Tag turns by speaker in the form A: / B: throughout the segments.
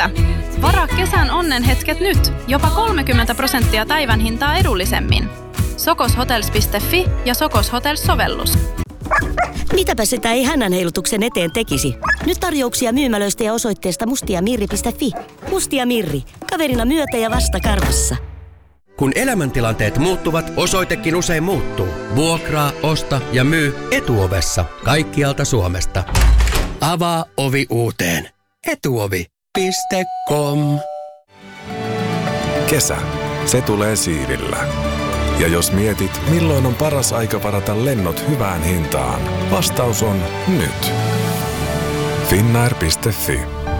A: Sokos-myynnissä. Varaa kesän onnenhetket nyt, jopa 30% päivän hintaa edullisemmin. Sokoshotels.fi ja Sokos Hotels-sovellus.
B: Mitäpä sitä ei hännänheilutuksen eteen tekisi? Nyt tarjouksia myymälöistä ja osoitteesta mustiamirri.fi. Mustia Mirri. Kaverina myötä ja vasta karvassa.
C: Kun elämäntilanteet muuttuvat, osoitekin usein muuttuu. Vuokraa, osta ja myy Etuovessa kaikkialta Suomesta. Avaa ovi uuteen. Etuovi.com.
D: Kesä. Se tulee siivillä. Ja jos mietit, milloin on paras aika varata lennot hyvään hintaan, vastaus on nyt. Finnair.fi.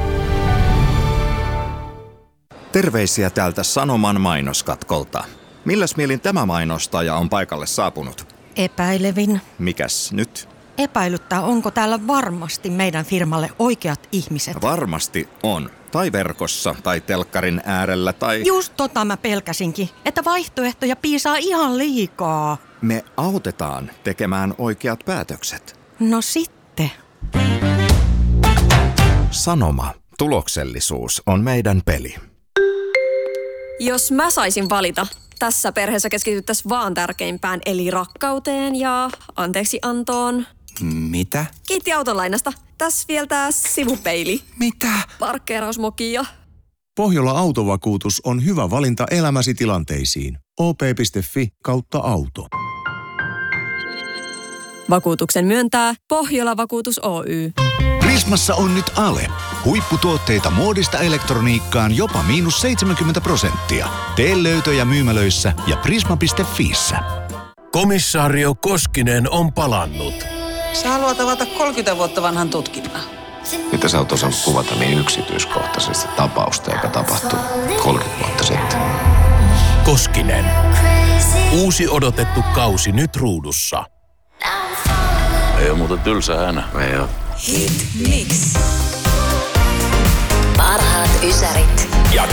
E: Terveisiä täältä Sanoman mainoskatkolta. Milläs mielin tämä mainostaja on paikalle saapunut?
F: Epäilevin.
E: Mikäs nyt?
F: Epäilyttää, onko täällä varmasti meidän firmalle oikeat ihmiset.
E: Varmasti on. Tai verkossa, tai telkkarin äärellä, tai...
F: Just tota mä pelkäsinkin, että vaihtoehtoja piisaa ihan liikaa.
E: Me autetaan tekemään oikeat päätökset.
F: No sitten.
E: Sanoma. Tuloksellisuus on meidän peli.
G: Jos mä saisin valita, tässä perheessä keskityttäisiin vaan tärkeimpään, eli rakkauteen ja anteeksiantoon.
H: Mitä?
G: Kiitti autonlainasta. Tässä vielä tää sivupeili.
H: Mitä?
G: Parkkeerausmoki ja...
I: Pohjola Autovakuutus on hyvä valinta elämäsi tilanteisiin. op.fi/auto.
G: Vakuutuksen myöntää Pohjola Vakuutus Oy.
J: Prismassa on nyt ale. Huipputuotteita muodista elektroniikkaan jopa -70%. Tee löytöjä myymälöissä ja prisma.fiissä.
K: Komissaario Koskinen on palannut.
L: Sä haluat avata 30 vuotta vanhan tutkinnan.
M: Mitä sä oot osannut kuvata niin yksityiskohtaisesti tapausta, joka tapahtui 30 vuotta sitten?
K: Koskinen. Uusi odotettu kausi nyt ruudussa.
N: Ei oo muuten tylsä hänä.
M: Ei oo.
O: Hit Mix. Parhaat ysärit